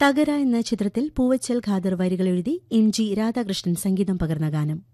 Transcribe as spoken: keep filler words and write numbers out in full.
തകര എന്ന ചിത്രത്തിൽ പൂവച്ചൽ ഖാദർ വരികൾ എഴുതി എം ജി രാധാകൃഷ്ണൻ സംഗീതം പകർന്ന ഗാനം.